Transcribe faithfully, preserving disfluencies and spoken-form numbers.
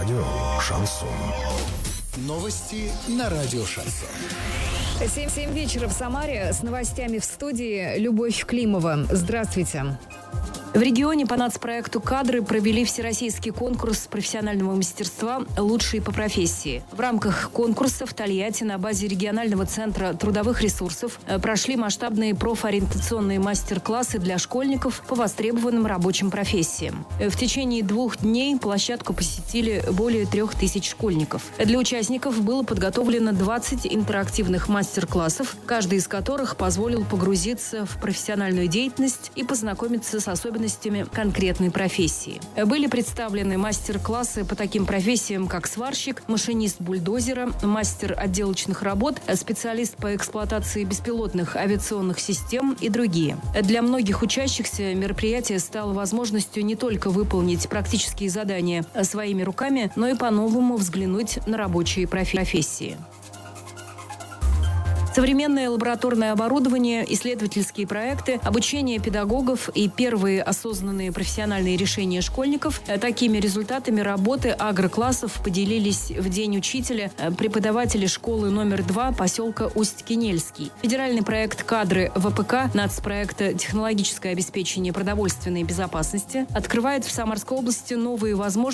Радио «Шансон». Новости на радио «Шансон». семь вечера в Самаре. С новостями в студии Любовь Климова. Здравствуйте. В регионе по нацпроекту «Кадры» провели всероссийский конкурс профессионального мастерства «Лучшие по профессии». В рамках конкурса в Тольятти на базе регионального центра трудовых ресурсов прошли масштабные профориентационные мастер-классы для школьников по востребованным рабочим профессиям. В течение двух дней площадку посетили более трех тысяч школьников. Для участников было подготовлено двадцать интерактивных мастер-классов, каждый из которых позволил погрузиться в профессиональную деятельность и познакомиться с особенностями конкретной профессии. Были представлены мастер-классы по таким профессиям, как сварщик, машинист бульдозера, мастер отделочных работ, специалист по эксплуатации беспилотных авиационных систем и другие. Для многих учащихся мероприятие стало возможностью не только выполнить практические задания своими руками, но и по-новому взглянуть на рабочие профессии. Современное лабораторное оборудование, исследовательские проекты, обучение педагогов и первые осознанные профессиональные решения школьников. Такими результатами работы агроклассов поделились в День учителя преподаватели школы номер два поселка Усть-Кинельский. Федеральный проект «Кадры» ВПК нацпроекта «Технологическое обеспечение продовольственной безопасности» открывает в Самарской области новые возможности